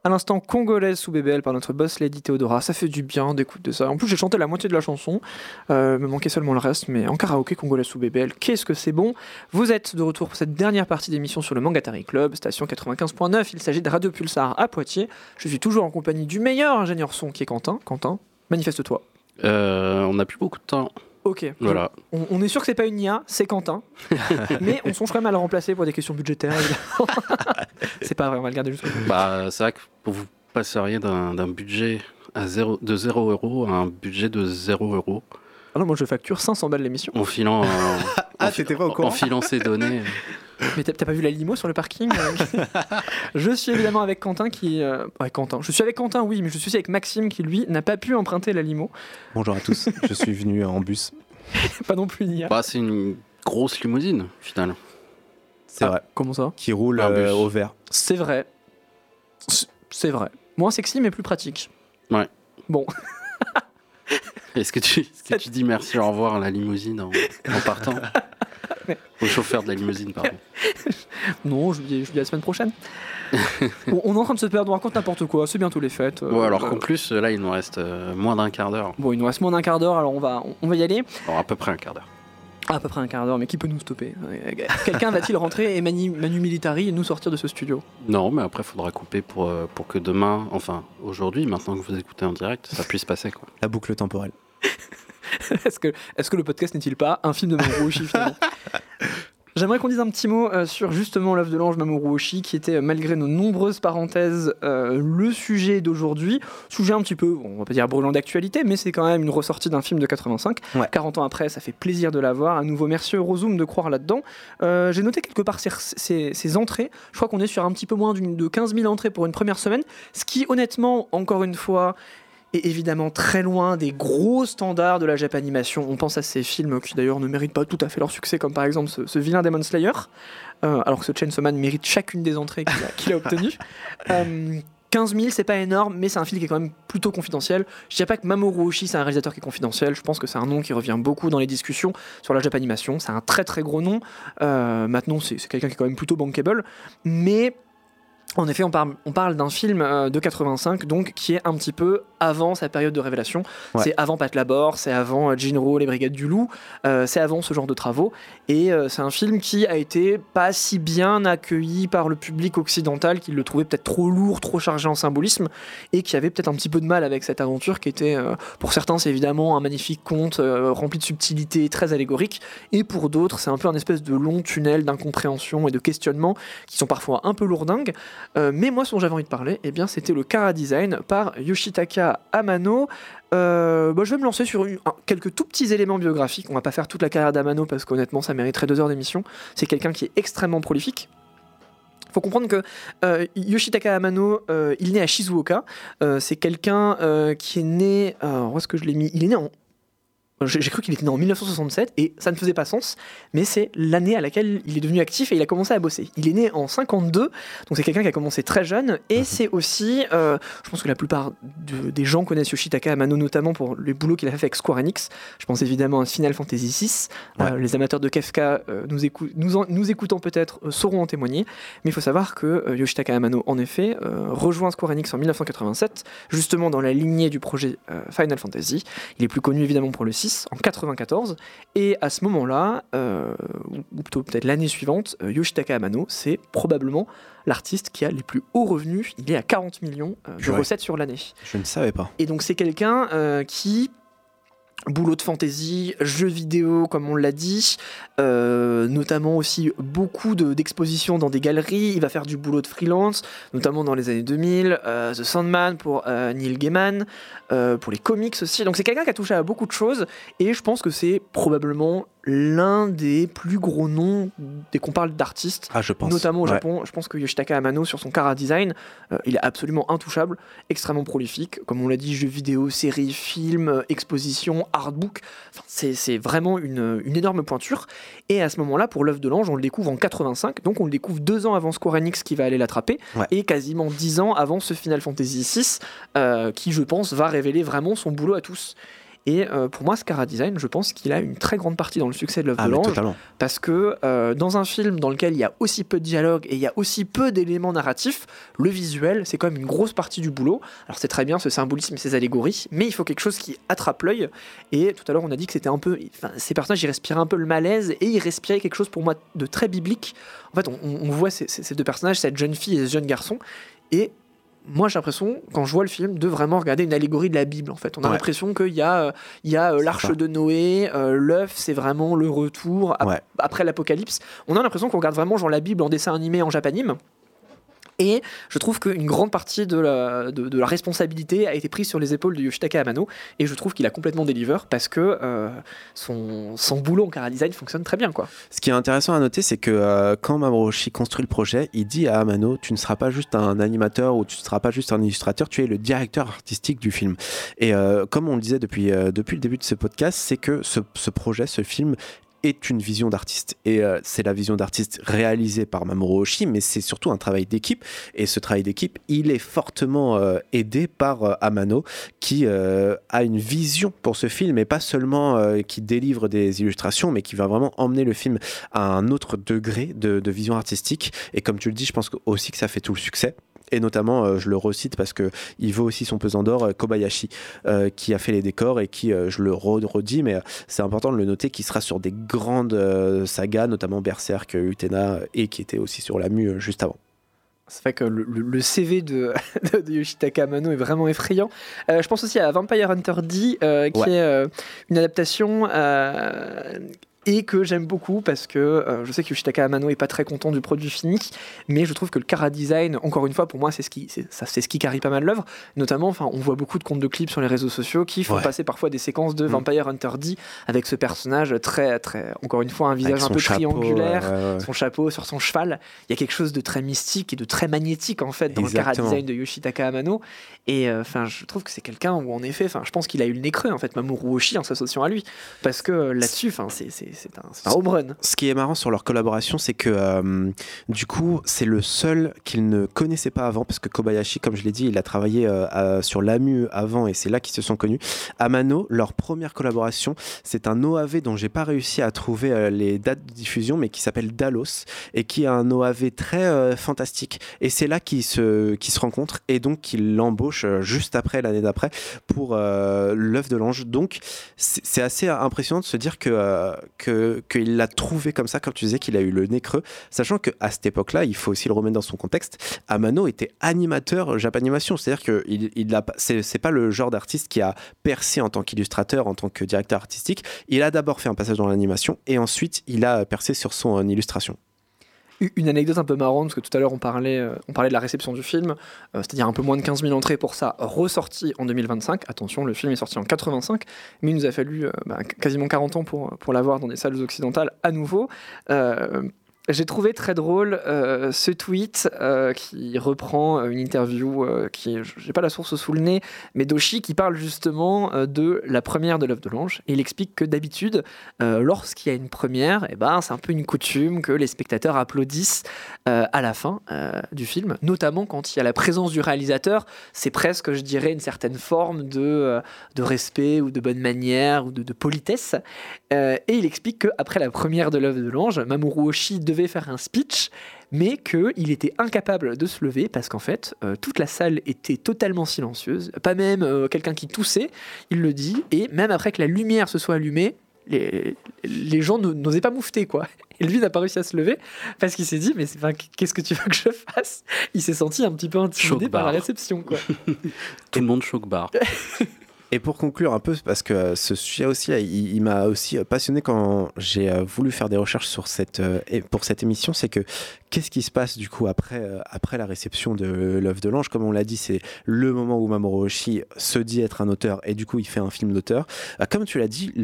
À l'instant, Congolaise sous BBL par notre boss Lady Theodora. Ça fait du bien d'écouter ça. En plus, j'ai chanté la moitié de la chanson. Me manquait seulement le reste, mais en karaoké, Congolaise sous BBL, qu'est-ce que c'est bon. Vous êtes de retour pour cette dernière partie d'émission sur le Mangatari Club, station 95.9. Il s'agit de Radio Pulsar à Poitiers. Je suis toujours en compagnie du meilleur ingénieur son qui est Quentin. Quentin, manifeste-toi. On n'a plus beaucoup de temps. Ok, voilà. On est sûr que c'est pas une IA, c'est Quentin. Mais on songe quand même à le remplacer pour des questions budgétaires, évidemment. C'est pas vrai, on va le garder jusqu'au bout. C'est vrai que vous passeriez d'un budget de 0 € à un budget de 0 €. Ah non, moi je facture 500 balles l'émission. En filant, t'étais pas au courant. En filant ces données. Mais t'as pas vu la limo sur le parking? Je suis évidemment avec Quentin qui... Quentin. Je suis avec Quentin, oui, mais je suis aussi avec Maxime qui, lui, n'a pas pu emprunter la limo. Bonjour à tous, je suis venu en bus. Pas non plus une IA. C'est une grosse limousine, finalement. C'est vrai. Comment ça? Qui roule au vert. C'est vrai. C'est vrai. Moins sexy, mais plus pratique. Ouais. Bon. Est-ce que tu dis merci, au revoir à la limousine en partant? Au chauffeur de la limousine, pardon. Non, je dis la semaine prochaine. On est en train de se perdre, on raconte n'importe quoi, c'est bientôt les fêtes. Alors qu'en plus, là, il nous reste moins d'un quart d'heure. Bon, il nous reste moins d'un quart d'heure, alors on va y aller. Alors, à peu près un quart d'heure. À peu près un quart d'heure, mais qui peut nous stopper? Quelqu'un va-t-il rentrer et Manu Militari et nous sortir de ce studio? Non, mais après, il faudra couper pour que demain, enfin aujourd'hui, maintenant que vous écoutez en direct, ça puisse passer, quoi. La boucle temporelle. Est-ce que le podcast n'est-il pas un film de Mamoru Oshii finalement? J'aimerais qu'on dise un petit mot sur justement l'œuvre de l'ange Mamoru Oshii, qui était, malgré nos nombreuses parenthèses, le sujet d'aujourd'hui. Sujet un petit peu, on va pas dire brûlant d'actualité, mais c'est quand même une ressortie d'un film de 85. Ouais. 40 ans après, ça fait plaisir de la voir. À nouveau, merci Eurozoom de croire là-dedans. J'ai noté quelque part ces entrées. Je crois qu'on est sur un petit peu moins de 15 000 entrées pour une première semaine, ce qui, honnêtement, encore une fois... est évidemment très loin des gros standards de la Japanimation. On pense à ces films qui d'ailleurs ne méritent pas tout à fait leur succès, comme par exemple ce vilain Demon Slayer, alors que ce Chainsaw Man mérite chacune des entrées qu'il a obtenues. 15 000, c'est pas énorme, mais c'est un film qui est quand même plutôt confidentiel. Je dirais pas que Mamoru Oshii, c'est un réalisateur qui est confidentiel. Je pense que c'est un nom qui revient beaucoup dans les discussions sur la Japanimation. C'est un très très gros nom. Maintenant, c'est quelqu'un qui est quand même plutôt bankable, mais... En effet, on parle d'un film de 85, donc qui est un petit peu avant sa période de révélation. Ouais. C'est avant Pat Labor, c'est avant Jinro, les Brigades du Loup, c'est avant ce genre de travaux. Et c'est un film qui a été pas si bien accueilli par le public occidental, qui le trouvait peut-être trop lourd, trop chargé en symbolisme, et qui avait peut-être un petit peu de mal avec cette aventure qui était, pour certains, c'est évidemment un magnifique conte rempli de subtilité, très allégorique, et pour d'autres, c'est un peu un espèce de long tunnel d'incompréhension et de questionnement qui sont parfois un peu lourdingues. Mais moi, ce dont j'avais envie de parler, c'était le Chara Design par Yoshitaka Amano. Je vais me lancer sur quelques tout petits éléments biographiques. On va pas faire toute la carrière d'Amano parce qu'honnêtement, ça mériterait 2 heures d'émission. C'est quelqu'un qui est extrêmement prolifique. Il faut comprendre que Yoshitaka Amano, il est né à Shizuoka. C'est quelqu'un qui est né... où est-ce que je l'ai mis? Il est né en... J'ai cru qu'il était né en 1967 et ça ne faisait pas sens, mais c'est l'année à laquelle il est devenu actif et il a commencé à bosser. Il est né en 52, donc c'est quelqu'un qui a commencé très jeune et c'est aussi, je pense que la plupart des gens connaissent Yoshitaka Amano notamment pour les boulots qu'il a fait avec Square Enix. Je pense évidemment à Final Fantasy VI. Ouais. Les amateurs de Kefka nous écoutant peut-être sauront en témoigner, mais il faut savoir que Yoshitaka Amano en effet rejoint Square Enix en 1987, justement dans la lignée du projet Final Fantasy. Il est plus connu évidemment pour le 6 en 94 et à ce moment-là ou plutôt peut-être l'année suivante, Yoshitaka Amano c'est probablement l'artiste qui a les plus hauts revenus. Il est à 40 millions de recettes sur l'année. Je ne savais pas. Et donc c'est quelqu'un qui boulot de fantasy, jeux vidéo comme on l'a dit, notamment aussi beaucoup d'expositions dans des galeries. Il va faire du boulot de freelance, notamment dans les années 2000, The Sandman pour Neil Gaiman, pour les comics aussi. Donc c'est quelqu'un qui a touché à beaucoup de choses et je pense que c'est probablement l'un des plus gros noms dès qu'on parle d'artistes, notamment au Japon. Je pense que Yoshitaka Amano, sur son Chara Design, il est absolument intouchable, extrêmement prolifique. Comme on l'a dit, jeux vidéo, séries, films, expositions, artbook. Enfin, c'est vraiment une énorme pointure. Et à ce moment-là, pour l'œuvre de l'ange, on le découvre en 85, donc on le découvre 2 ans avant Square Enix qui va aller l'attraper, et quasiment 10 ans avant ce Final Fantasy VI, qui, je pense, va révéler vraiment son boulot à tous. Et pour moi, ce chara-design, je pense qu'il a une très grande partie dans le succès de l'œuvre de l'ange, parce que dans un film dans lequel il y a aussi peu de dialogue et il y a aussi peu d'éléments narratifs, le visuel, c'est quand même une grosse partie du boulot. Alors c'est très bien ce symbolisme et ces allégories, mais il faut quelque chose qui attrape l'œil. Et tout à l'heure, on a dit que c'était un peu... ces personnages, ils respiraient un peu le malaise, et ils respiraient quelque chose pour moi de très biblique. En fait, on voit ces deux personnages, cette jeune fille et ce jeune garçon, et moi j'ai l'impression, quand je vois le film, de vraiment regarder une allégorie de la Bible. En fait, on a l'impression qu'il y a l'arche de Noé, l'œuf, c'est vraiment le retour après l'apocalypse. On a l'impression qu'on regarde vraiment genre la Bible en dessin animé en japanime. Et je trouve qu'une grande partie de la responsabilité a été prise sur les épaules de Yoshitaka Amano, et je trouve qu'il a complètement deliver parce que son boulot en chara-design fonctionne très bien, quoi. Ce qui est intéressant à noter, c'est que quand Mamoru Oshii construit le projet, il dit à Amano, tu ne seras pas juste un animateur ou tu ne seras pas juste un illustrateur, tu es le directeur artistique du film. Et comme on le disait depuis le début de ce podcast, c'est que ce projet, ce film est une vision d'artiste, et c'est la vision d'artiste réalisée par Mamoru Oshii, mais c'est surtout un travail d'équipe, et ce travail d'équipe, il est fortement aidé par Amano, qui a une vision pour ce film, et pas seulement qui délivre des illustrations, mais qui va vraiment emmener le film à un autre degré de vision artistique. Et comme tu le dis, je pense aussi que ça fait tout le succès. Et notamment, je le recite parce qu'il vaut aussi son pesant d'or, Kobayashi, qui a fait les décors et qui, je le redis, mais c'est important de le noter, qui sera sur des grandes sagas, notamment Berserk, Utena, et qui était aussi sur la Mue juste avant. C'est vrai que le CV de Yoshitaka Amano est vraiment effrayant. Je pense aussi à Vampire Hunter D, qui est une adaptation... et que j'aime beaucoup parce que je sais que Yoshitaka Amano est pas très content du produit fini, mais je trouve que le chara-design, encore une fois, pour moi, c'est ce qui carry pas mal l'œuvre. Notamment, on voit beaucoup de comptes de clips sur les réseaux sociaux qui font passer parfois des séquences de Vampire Hunter D avec ce personnage très, très, encore une fois, un visage un peu triangulaire, son chapeau sur son cheval. Il y a quelque chose de très mystique et de très magnétique en fait dans le chara-design de Yoshitaka Amano. Et je trouve que c'est quelqu'un où en effet, je pense qu'il a eu le nez creux en fait, Mamoru Oshii en s'associant à lui, parce que là-dessus, c'est un home run. Ce qui est marrant sur leur collaboration, c'est que du coup, c'est le seul qu'ils ne connaissaient pas avant, parce que Kobayashi, comme je l'ai dit, il a travaillé sur l'AMU avant, et c'est là qu'ils se sont connus. Amano, leur première collaboration, c'est un OAV dont j'ai pas réussi à trouver les dates de diffusion, mais qui s'appelle Dalos, et qui est un OAV très fantastique. Et c'est là qu'ils se rencontrent, et donc qu'ils l'embauchent juste après, l'année d'après, pour l'œuvre de l'ange. Donc, c'est assez impressionnant de se dire qu'il l'a trouvé comme ça, comme tu disais, qu'il a eu le nez creux, sachant qu'à cette époque-là, il faut aussi le remettre dans son contexte, Amano était animateur Japanimation, c'est-à-dire que c'est pas le genre d'artiste qui a percé en tant qu'illustrateur, en tant que directeur artistique. Il a d'abord fait un passage dans l'animation, et ensuite il a percé sur son illustration. Une anecdote un peu marrante, parce que tout à l'heure on parlait de la réception du film, c'est-à-dire un peu moins de 15 000 entrées pour ça, ressorti en 2025. Attention, le film est sorti en 85, mais il nous a fallu quasiment 40 ans pour l'avoir dans des salles occidentales à nouveau. J'ai trouvé très drôle ce tweet qui reprend une interview qui, j'ai pas la source sous le nez, mais d'Oshii qui parle justement de la première de l'œuvre de l'ange. Et il explique que d'habitude, lorsqu'il y a une première, c'est un peu une coutume que les spectateurs applaudissent à la fin du film, notamment quand il y a la présence du réalisateur. C'est presque, je dirais, une certaine forme de respect ou de bonne manière ou de politesse. Et il explique qu'après la première de l'œuvre de l'ange, Mamoru Oshii devait faire un speech, mais qu'il était incapable de se lever parce qu'en fait, toute la salle était totalement silencieuse, pas même quelqu'un qui toussait, il le dit, et même après que la lumière se soit allumée, les gens n'osaient pas moufter, quoi. Et lui n'a pas réussi à se lever parce qu'il s'est dit, mais qu'est-ce que tu veux que je fasse ? Il s'est senti un petit peu intimidé par la réception, quoi. Tout le monde choc-barre. Et pour conclure un peu, parce que ce sujet aussi, il m'a aussi passionné quand j'ai voulu faire des recherches pour cette émission, c'est que qu'est-ce qui se passe du coup après la réception de l'œuvre de l'ange ? Comme on l'a dit, c'est le moment où Mamoru Oshii se dit être un auteur et du coup il fait un film d'auteur. Comme tu l'as dit,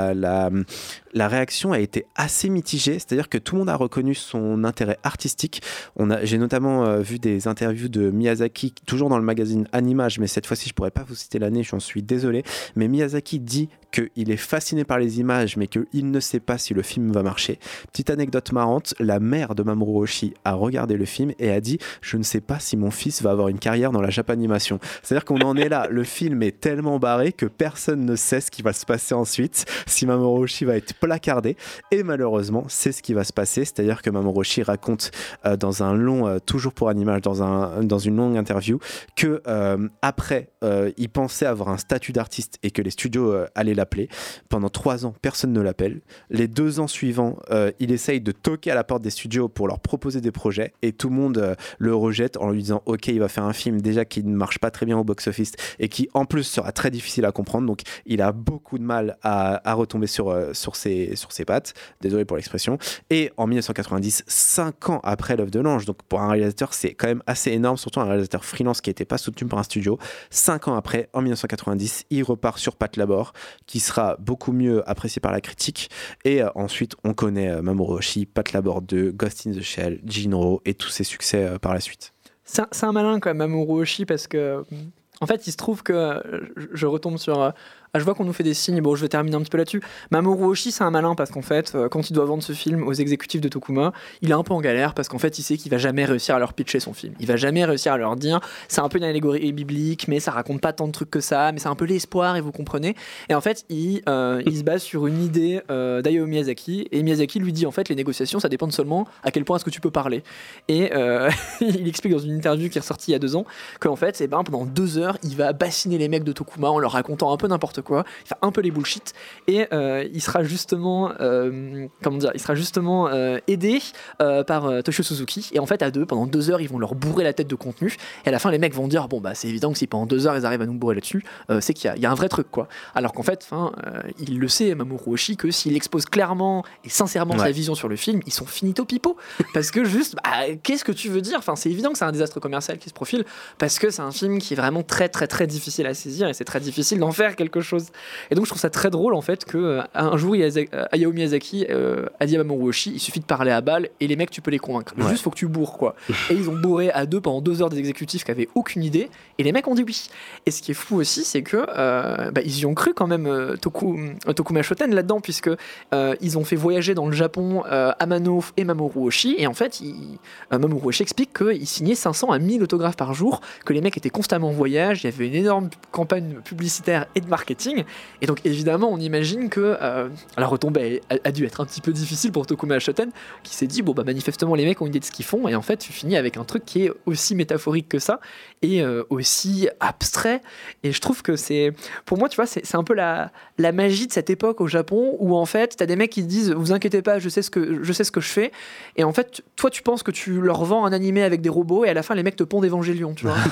la réaction a été assez mitigée, c'est-à-dire que tout le monde a reconnu son intérêt artistique. J'ai notamment vu des interviews de Miyazaki, toujours dans le magazine Animage, mais cette fois-ci je pourrais pas vous citer l'année, j'en suis désolé, mais Miyazaki dit qu'il est fasciné par les images, mais qu'il ne sait pas si le film va marcher. Petite anecdote marrante, la mère de Mamoru Oshii a regardé le film et a dit « Je ne sais pas si mon fils va avoir une carrière dans la Japanimation ». C'est-à-dire qu'on en est là, le film est tellement barré que personne ne sait ce qui va se passer ensuite, si Mamoru Oshii va être placardé. Et malheureusement, c'est ce qui va se passer, c'est-à-dire que Mamoru Oshii raconte dans un long, toujours pour Animage, dans une longue interview, que après, il pensait avoir un statut d'artiste et que les studios allaient l'appeler. Pendant 3 ans, personne ne l'appelle. Les 2 ans suivants, il essaye de toquer à la porte des studios pour leur proposer des projets et tout le monde le rejette en lui disant ok, il va faire un film déjà qui ne marche pas très bien au box-office et qui en plus sera très difficile à comprendre, donc il a beaucoup de mal à retomber sur ses pattes, désolé pour l'expression. Et en 1990, 5 ans après L'œuvre de l'ange, donc pour un réalisateur c'est quand même assez énorme, surtout un réalisateur freelance qui n'était pas soutenu par un studio, 5 ans après, en 1990, il repart sur Pat Labor, qui sera beaucoup mieux apprécié par la critique. Et ensuite, on connaît Mamoru Oshii, Pat Labor 2, Ghost in the Shell, Jinro et tous ses succès par la suite. C'est un malin quand même, Mamoru Oshii, parce que en fait, il se trouve que je retombe sur. Je vois qu'on nous fait des signes, bon je vais terminer un petit peu là-dessus. Mamoru Oshii c'est un malin parce qu'en fait quand il doit vendre ce film aux exécutifs de Tokuma, il est un peu en galère parce qu'en fait il sait qu'il va jamais réussir à leur pitcher son film. Il va jamais réussir à leur dire c'est un peu une allégorie biblique mais ça raconte pas tant de trucs que ça, mais c'est un peu l'espoir et vous comprenez. Et en fait il se base sur une idée d'Hayao Miyazaki et Miyazaki lui dit en fait les négociations ça dépend seulement à quel point est-ce que tu peux parler. Et il explique dans une interview qui est ressortie il y a 2 ans qu'en fait pendant 2 heures il va bassiner les mecs de Tokuma en leur racontant un peu n'importe quoi, il fait un peu les bullshit et il sera justement aidé par Toshio Suzuki et en fait à 2 pendant 2 heures ils vont leur bourrer la tête de contenu et à la fin les mecs vont dire bon bah c'est évident que si pendant 2 heures ils arrivent à nous bourrer là-dessus c'est qu'il y a un vrai truc quoi, alors qu'en fait il le sait Mamoru Oshii que s'il expose clairement et sincèrement sa vision sur le film ils sont finito pipo parce que juste qu'est-ce que tu veux dire, c'est évident que c'est un désastre commercial qui se profile parce que c'est un film qui est vraiment très très très difficile à saisir et c'est très difficile d'en faire quelque chose. Et donc je trouve ça très drôle en fait que un jour Hayao Miyazaki a dit à Mamoru Oshii il suffit de parler à balle et les mecs tu peux les convaincre, juste faut que tu bourres quoi. Et ils ont bourré à 2 pendant 2 heures des exécutifs qui avaient aucune idée et les mecs ont dit oui. Et ce qui est fou aussi c'est que ils y ont cru quand même Tokuma Shoten là-dedans puisque ils ont fait voyager dans le Japon Amano et Mamoru Oshii et en fait Mamoru Oshii explique qu'il signait 500 à 1000 autographes par jour, que les mecs étaient constamment en voyage, il y avait une énorme campagne publicitaire et de marketing. Et donc évidemment on imagine que la retombée a dû être un petit peu difficile pour Tokuma Shoten qui s'est dit manifestement les mecs ont une idée de ce qu'ils font et en fait tu finis avec un truc qui est aussi métaphorique que ça et aussi abstrait. Et je trouve que c'est pour moi tu vois c'est un peu la magie de cette époque au Japon où en fait t'as des mecs qui te disent vous inquiétez pas je sais ce que je fais et en fait toi tu penses que tu leur vends un animé avec des robots et à la fin les mecs te pondent Evangelion tu vois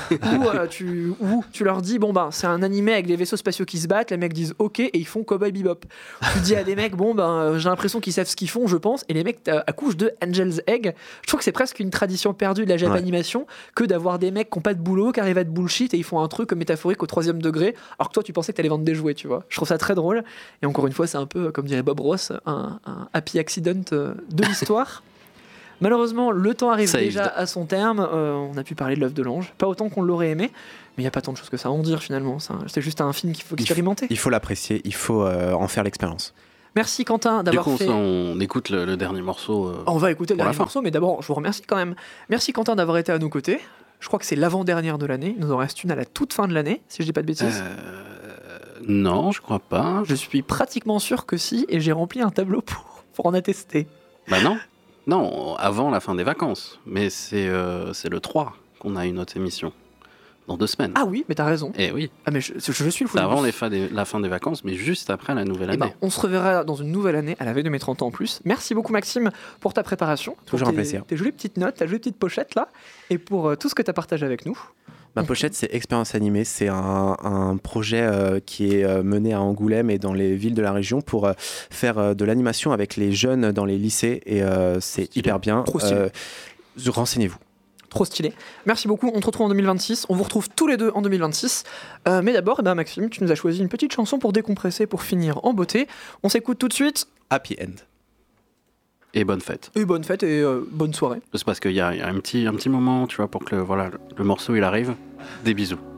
ou tu leur dis c'est un animé avec des vaisseaux spatiaux qui se battent, les mecs disent ok et ils font Cowboy Bebop. Tu dis à des mecs j'ai l'impression qu'ils savent ce qu'ils font je pense et les mecs accouchent de Angel's Egg. Je trouve que c'est presque une tradition perdue de la Japanimation que d'avoir des mecs qui n'ont pas de boulot, qui arrivent à te bullshit et ils font un truc métaphorique au 3e degré alors que toi tu pensais que t'allais vendre des jouets tu vois. Je trouve ça très drôle et encore une fois c'est un peu comme dirait Bob Ross un happy accident de l'histoire. Malheureusement, le temps arrive déjà à son terme. On a pu parler de L'œuvre de l'ange, pas autant qu'on l'aurait aimé, mais il n'y a pas tant de choses que ça à en dire finalement. C'est juste un film qu'il faut expérimenter. Il faut l'apprécier, il faut en faire l'expérience. Merci Quentin d'avoir fait... on écoute le dernier morceau. On va écouter le dernier morceau, mais d'abord, je vous remercie quand même. Merci Quentin d'avoir été à nos côtés. Je crois que c'est l'avant-dernière de l'annenne. Il nous en reste une à la toute fin de l'année, si je dis pas de bêtises. Non, je crois pas. Je suis pratiquement sûr que si, et j'ai rempli un tableau pour en attester. Bah non. Non, avant la fin des vacances. Mais c'est le 3 qu'on a une autre émission. Dans 2 semaines. Ah oui, mais t'as raison. Eh oui. Ah mais je suis le fou. C'est avant la fin des vacances, mais juste après la nouvelle année. On se reverra dans une nouvelle année, à la veille de mes 30 ans en plus. Merci beaucoup Maxime pour ta préparation. Toujours un plaisir. Tes jolies petites notes, ta jolie petite pochette là, et pour tout ce que t'as partagé avec nous. Ma pochette, c'est Expérience Animée. C'est un projet qui est mené à Angoulême et dans les villes de la région pour faire de l'animation avec les jeunes dans les lycées. Et c'est hyper bien. Trop stylé. Renseignez-vous. Trop stylé. Merci beaucoup. On te retrouve en 2026. On vous retrouve tous les deux en 2026. Mais d'abord, Maxime, tu nous as choisi une petite chanson pour décompresser, pour finir en beauté. On s'écoute tout de suite. Happy End. Et bonne fête. Et bonne fête et bonne soirée. C'est parce qu'il y a un petit moment, tu vois, pour que le morceau il arrive. Des bisous.